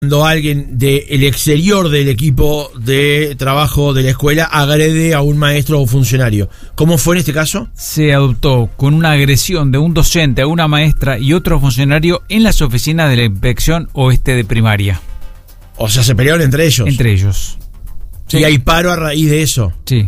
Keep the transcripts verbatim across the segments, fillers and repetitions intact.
Cuando alguien del exterior del equipo de trabajo de la escuela agrede a un maestro o funcionario. ¿Cómo fue en este caso? Se adoptó con una agresión de un docente a una maestra y otro funcionario en las oficinas de la inspección oeste de primaria. O sea, se pelearon entre ellos. Entre ellos. Sí. ¿Y hay paro a raíz de eso? Sí.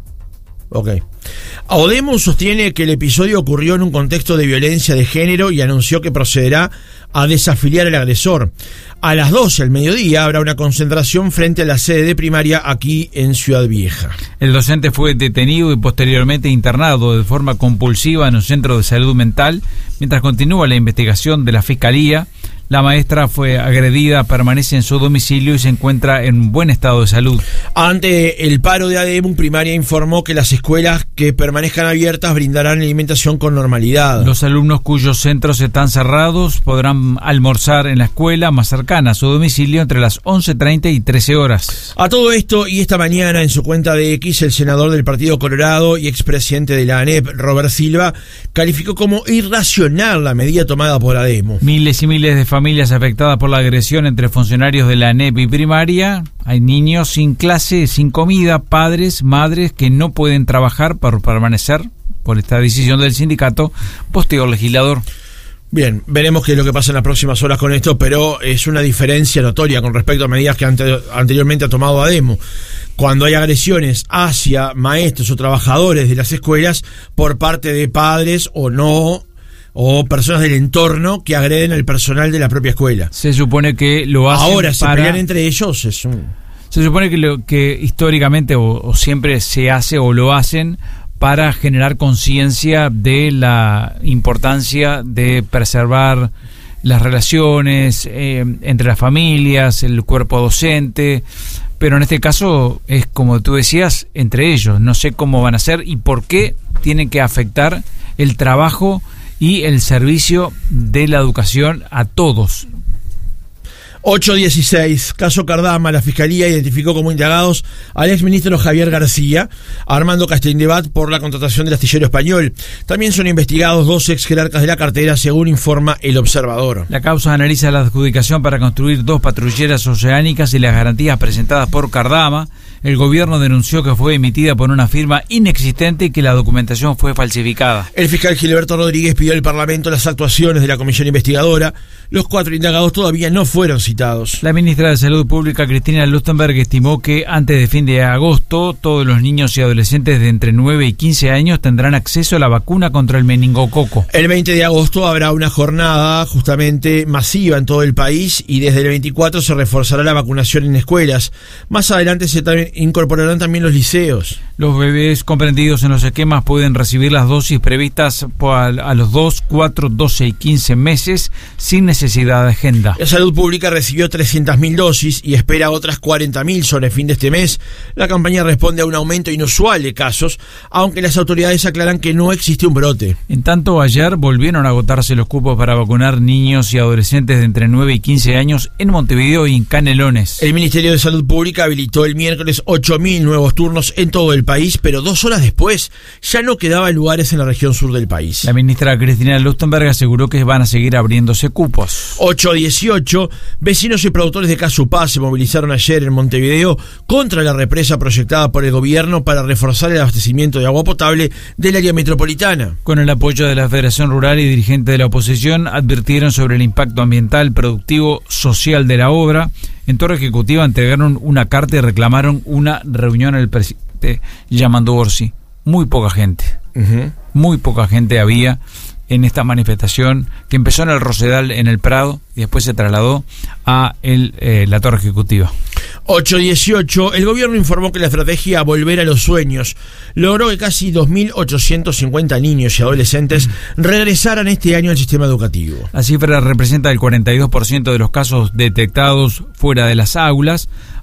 Ok. Odemo sostiene que el episodio ocurrió en un contexto de violencia de género y anunció que procederá a desafiliar al agresor. A las doce del mediodía habrá una concentración frente a la sede de primaria aquí en Ciudad Vieja. El docente fue detenido y posteriormente internado de forma compulsiva en un centro de salud mental. Mientras continúa la investigación de la Fiscalía, la maestra fue agredida, permanece en su domicilio y se encuentra en buen estado de salud. Ante el paro de ADEMU, Primaria informó que las escuelas que permanezcan abiertas brindarán alimentación con normalidad. Los alumnos cuyos centros están cerrados podrán almorzar en la escuela más cercana a su domicilio entre las once treinta y trece horas. A todo esto, y esta mañana en su cuenta de X, el senador del Partido Colorado y expresidente de la ANEP, Robert Silva, calificó como irracional la medida tomada por ADEMU. Miles y miles de familias afectadas por la agresión entre funcionarios de la ANEP y primaria. Hay niños sin clase, sin comida, padres, madres que no pueden trabajar por permanecer por esta decisión del sindicato, posteó el legislador. Bien, veremos qué es lo que pasa en las próximas horas con esto, pero es una diferencia notoria con respecto a medidas que ante, anteriormente ha tomado ADEMU. Cuando hay agresiones hacia maestros o trabajadores de las escuelas por parte de padres o no, o personas del entorno que agreden al personal de la propia escuela. Se supone que lo hacen. Ahora, se para... pelean entre ellos, es un... Se supone que, lo, que históricamente o, o siempre se hace o lo hacen para generar conciencia de la importancia de preservar las relaciones eh, entre las familias, el cuerpo docente, pero en este caso es como tú decías, entre ellos. No sé cómo van a ser y por qué tienen que afectar el trabajo y el servicio de la educación a todos. ocho dieciséis, caso Cardama. La Fiscalía identificó como indagados al exministro Javier García, a Armando Castelldebat por la contratación del astillero español. También son investigados dos ex jerarcas de la cartera, según informa El Observador. La causa analiza la adjudicación para construir dos patrulleras oceánicas y las garantías presentadas por Cardama. El gobierno denunció que fue emitida por una firma inexistente y que la documentación fue falsificada. El fiscal Gilberto Rodríguez pidió al Parlamento las actuaciones de la comisión investigadora. Los cuatro indagados todavía no fueron citados. La ministra de Salud Pública, Cristina Lustenberg, estimó que antes de fin de agosto todos los niños y adolescentes de entre nueve y quince años tendrán acceso a la vacuna contra el meningococo. El veinte de agosto habrá una jornada justamente masiva en todo el país y desde el veinticuatro se reforzará la vacunación en escuelas. Más adelante se incorporarán también los liceos. Los bebés comprendidos en los esquemas pueden recibir las dosis previstas a los dos, cuatro, doce y quince meses sin necesidad de agenda. La Salud Pública recibió trescientas mil dosis y espera otras cuarenta mil sobre el fin de este mes. La campaña responde a un aumento inusual de casos, aunque las autoridades aclaran que no existe un brote. En tanto, ayer volvieron a agotarse los cupos para vacunar niños y adolescentes de entre nueve y quince años en Montevideo y en Canelones. El Ministerio de Salud Pública habilitó el miércoles ocho mil nuevos turnos en todo el país, pero dos horas después ya no quedaban lugares en la región sur del país. La ministra Cristina Lustenberg aseguró que van a seguir abriéndose cupos. ocho dieciocho, vecinos y productores de Casupá se movilizaron ayer en Montevideo contra la represa proyectada por el gobierno para reforzar el abastecimiento de agua potable del área metropolitana. Con el apoyo de la Federación Rural y dirigentes de la oposición, advirtieron sobre el impacto ambiental, productivo, social de la obra. En Torre Ejecutiva entregaron una carta y reclamaron una reunión al presidente Yamandú Orsi. Muy poca gente, uh-huh. muy poca gente había en esta manifestación que empezó en el Rosedal, en el Prado, y después se trasladó a el, eh, la Torre Ejecutiva. ocho dieciocho, el gobierno informó que la estrategia Volver a los Sueños logró que casi dos mil ochocientos cincuenta niños y adolescentes regresaran este año al sistema educativo. La cifra representa el cuarenta y dos por ciento de los casos detectados fuera de las aulas.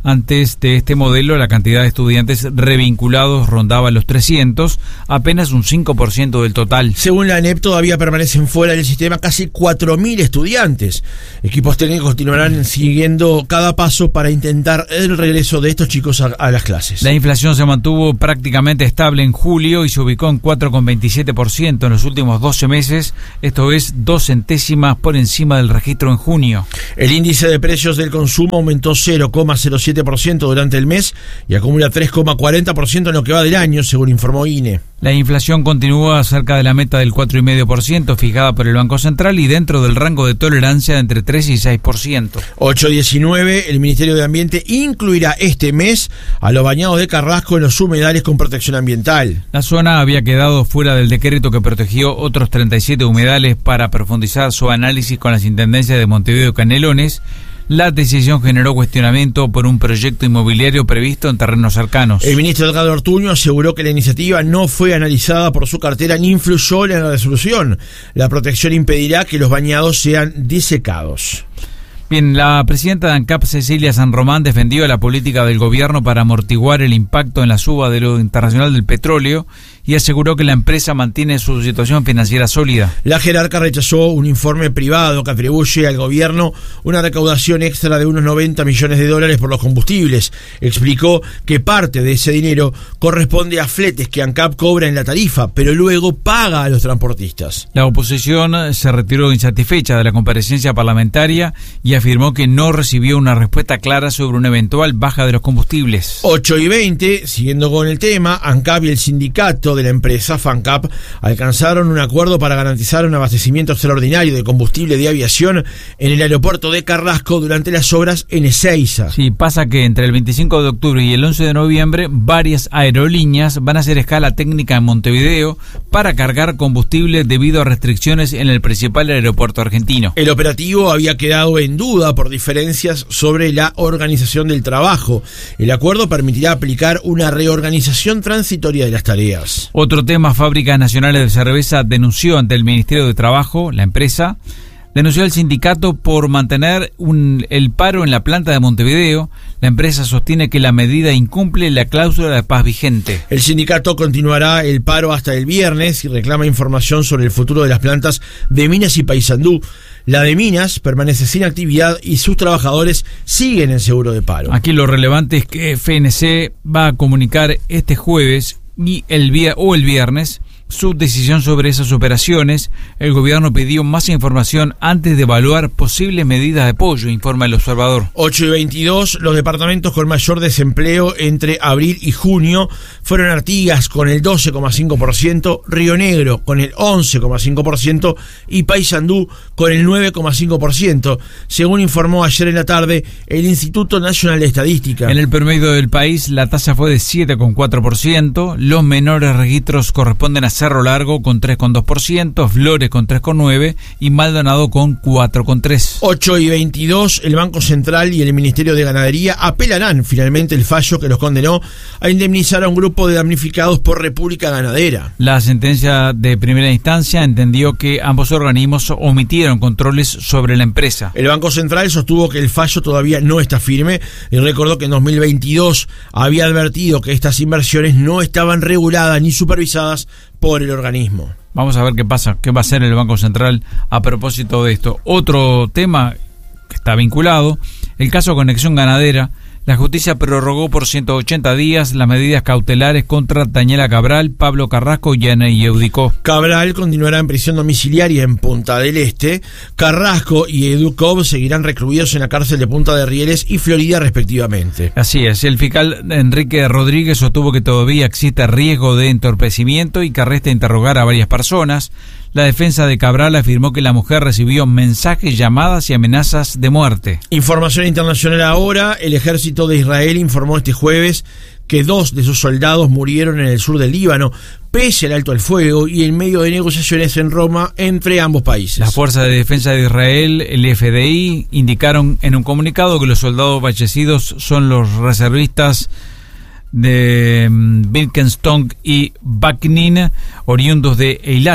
Antes de este modelo, la cantidad de estudiantes revinculados rondaba los trescientos, apenas un cinco por ciento del total. Según la ANEP, todavía permanecen fuera del sistema casi cuatro mil estudiantes. Equipos técnicos continuarán siguiendo cada paso para intentar el regreso de estos chicos a, a las clases. La inflación se mantuvo prácticamente estable en julio y se ubicó en cuatro coma veintisiete por ciento en los últimos doce meses, esto es dos centésimas por encima del registro en junio. El índice de precios del consumo aumentó cero coma cero siete por ciento durante el mes y acumula tres coma cuarenta por ciento en lo que va del año, según informó I N E. La inflación continúa cerca de la meta del cuatro coma cinco por ciento fijada por el Banco Central y dentro del rango de tolerancia de entre tres y seis por ciento. ocho diecinueve, el Ministerio de Ambiente incluirá este mes a los bañados de Carrasco en los humedales con protección ambiental. La zona había quedado fuera del decreto que protegió otros treinta y siete humedales para profundizar su análisis con las intendencias de Montevideo y Canelones. La decisión generó cuestionamiento por un proyecto inmobiliario previsto en terrenos cercanos. El ministro Edgardo Ortuño aseguró que la iniciativa no fue analizada por su cartera ni influyó en la resolución. La protección impedirá que los bañados sean disecados. Bien, la presidenta de ANCAP, Cecilia San Román, defendió la política del gobierno para amortiguar el impacto en la suba de lo internacional del petróleo y aseguró que la empresa mantiene su situación financiera sólida. La jerarca rechazó un informe privado que atribuye al gobierno una recaudación extra de unos noventa millones de dólares por los combustibles. Explicó que parte de ese dinero corresponde a fletes que ANCAP cobra en la tarifa, pero luego paga a los transportistas. La oposición se retiró insatisfecha de la comparecencia parlamentaria y afirmó que no recibió una respuesta clara sobre una eventual baja de los combustibles. ocho y veinte, siguiendo con el tema, ANCAP y el sindicato de la empresa FANCAP alcanzaron un acuerdo para garantizar un abastecimiento extraordinario de combustible de aviación en el aeropuerto de Carrasco durante las obras en Ezeiza. Sí, pasa que entre el veinticinco de octubre y el once de noviembre varias aerolíneas van a hacer escala técnica en Montevideo para cargar combustible debido a restricciones en el principal aeropuerto argentino. El operativo había quedado en duda por diferencias sobre la organización del trabajo. El acuerdo permitirá aplicar una reorganización transitoria de las tareas. Otro tema, Fábricas Nacionales de Cerveza denunció ante el Ministerio de Trabajo, la empresa, denunció al sindicato por mantener un, el paro en la planta de Montevideo. La empresa sostiene que la medida incumple la cláusula de paz vigente. El sindicato continuará el paro hasta el viernes y reclama información sobre el futuro de las plantas de Minas y Paysandú. La de Minas permanece sin actividad y sus trabajadores siguen en seguro de paro. Aquí lo relevante es que F N C va a comunicar este jueves y el via- o el viernes su decisión sobre esas operaciones. El gobierno pidió más información antes de evaluar posibles medidas de apoyo, informa el Observador. ocho y veintidós, los departamentos con mayor desempleo entre abril y junio fueron Artigas con el doce coma cinco por ciento, Río Negro con el once coma cinco por ciento y Paysandú con el nueve coma cinco por ciento, según informó ayer en la tarde el Instituto Nacional de Estadística. En el promedio del país la tasa fue de siete coma cuatro por ciento, los menores registros corresponden a Cerro Largo con tres coma dos por ciento, Flores con tres coma nueve por ciento y Maldonado con cuatro coma tres por ciento. ocho y veintidós, el Banco Central y el Ministerio de Ganadería apelarán finalmente el fallo que los condenó a indemnizar a un grupo de damnificados por República Ganadera. La sentencia de primera instancia entendió que ambos organismos omitieron controles sobre la empresa. El Banco Central sostuvo que el fallo todavía no está firme y recordó que en dos mil veintidós había advertido que estas inversiones no estaban reguladas ni supervisadas por el organismo. Vamos a ver qué pasa, qué va a hacer el Banco Central a propósito de esto. Otro tema que está vinculado, el caso Conexión Ganadera. La justicia prorrogó por ciento ochenta días las medidas cautelares contra Daniela Cabral, Pablo Carrasco y Ana Eudicó. Cabral continuará en prisión domiciliaria en Punta del Este. Carrasco y Eudicó seguirán recluidos en la cárcel de Punta de Rieles y Florida respectivamente. Así es, el fiscal Enrique Rodríguez sostuvo que todavía existe riesgo de entorpecimiento y que resta interrogar a varias personas. La defensa de Cabral afirmó que la mujer recibió mensajes, llamadas y amenazas de muerte. Información internacional ahora. El ejército de Israel informó este jueves que dos de sus soldados murieron en el sur del Líbano, pese al alto al fuego y en medio de negociaciones en Roma entre ambos países. Las fuerzas de defensa de Israel, el F D I, indicaron en un comunicado que los soldados fallecidos son los reservistas de Birkenstock y Baknin, oriundos de Eilat.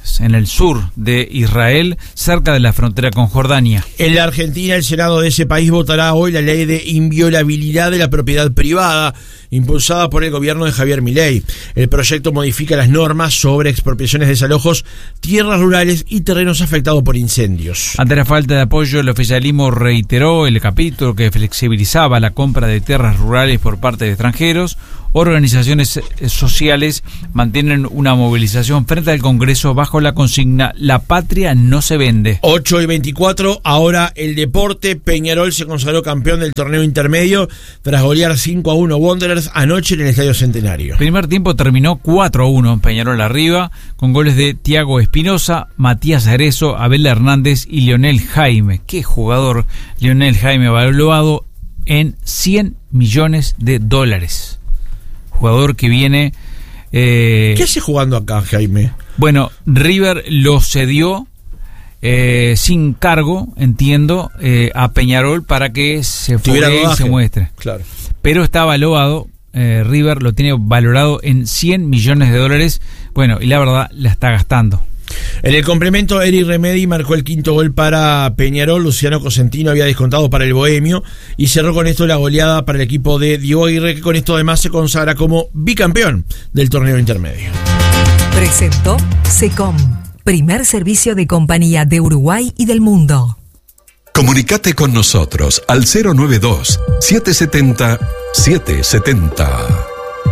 en el sur de Israel, cerca de la frontera con Jordania. En la Argentina, el Senado de ese país votará hoy la ley de inviolabilidad de la propiedad privada, impulsada por el gobierno de Javier Milei. El proyecto modifica las normas sobre expropiaciones, desalojos, tierras rurales y terrenos afectados por incendios. Ante la falta de apoyo, el oficialismo reiteró el capítulo que flexibilizaba la compra de tierras rurales por parte de extranjeros. Organizaciones sociales mantienen una movilización frente al Congreso bajo la consigna "La patria no se vende". ocho y veinticuatro, ahora el deporte. Peñarol se consagró campeón del torneo intermedio tras golear cinco a uno Wanderers anoche en el Estadio Centenario. El primer tiempo terminó cuatro a uno, Peñarol arriba, con goles de Tiago Espinosa, Matías Arezo, Abel Hernández y Lionel Jaime. ¡Qué jugador! Lionel Jaime, valuado en cien millones de dólares. Jugador que viene... Eh, ¿Qué hace jugando acá, Jaime? Bueno, River lo cedió eh, sin cargo, entiendo, eh, a Peñarol para que se foguee y se muestre. Claro. Pero está valuado, eh, River lo tiene valorado en cien millones de dólares. Bueno, y la verdad, la está gastando. En el complemento, Eric Remedi marcó el quinto gol para Peñarol. Luciano Cosentino había descontado para el Bohemio y cerró con esto la goleada para el equipo de Diego Aguirre, que con esto además se consagra como bicampeón del torneo intermedio. Presentó SECOM, primer servicio de compañía de Uruguay y del mundo. Comunicate con nosotros al cero nueve dos, siete siete cero, siete siete cero.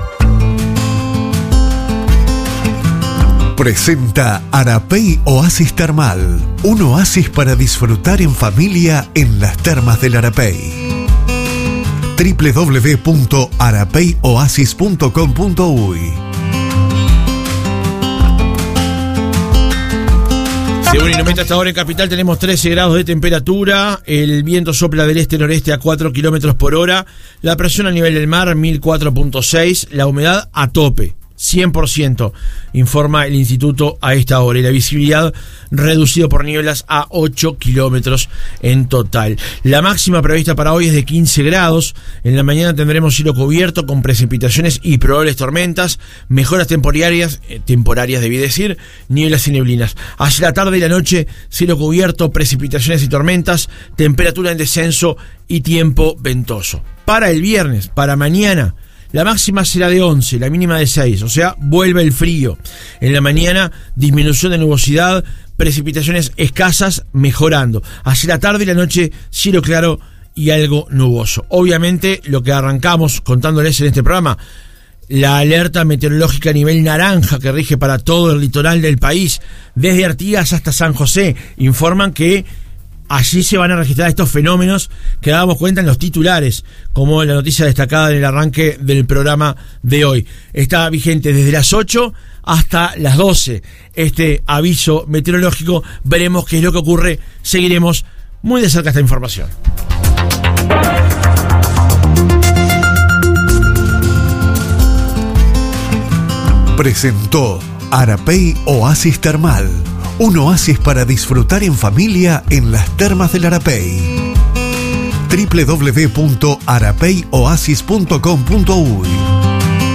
Presenta Arapey Oasis Termal, un oasis para disfrutar en familia en las termas del Arapey. doble u doble u doble u punto arapey oasis punto com punto uy. Según Inometa, hasta ahora en Capital tenemos trece grados de temperatura, el viento sopla del este-noreste a cuatro kilómetros por hora, la presión a nivel del mar mil cuatro punto seis, la humedad a tope, cien por ciento, informa el instituto a esta hora, y la visibilidad reducido por nieblas a ocho kilómetros en total. La máxima prevista para hoy es de quince grados, en la mañana tendremos cielo cubierto con precipitaciones y probables tormentas, mejoras temporarias, eh, temporarias debí decir, nieblas y neblinas. Hacia la tarde y la noche, cielo cubierto, precipitaciones y tormentas, temperatura en descenso y tiempo ventoso. Para el viernes, para mañana, la máxima será de once, la mínima de seis, o sea, vuelve el frío. En la mañana, disminución de nubosidad, precipitaciones escasas, mejorando. Hacia la tarde y la noche, cielo claro y algo nuboso. Obviamente, lo que arrancamos contándoles en este programa, la alerta meteorológica a nivel naranja que rige para todo el litoral del país, desde Artigas hasta San José, informan que allí se van a registrar estos fenómenos que dábamos cuenta en los titulares, como la noticia destacada en el arranque del programa de hoy. Está vigente desde las ocho hasta las doce este aviso meteorológico. Veremos qué es lo que ocurre. Seguiremos muy de cerca esta información. Presentó Arapey Oasis Termal, un oasis para disfrutar en familia en las termas del Arapey. doble u doble u doble u punto arapey oasis punto com punto uy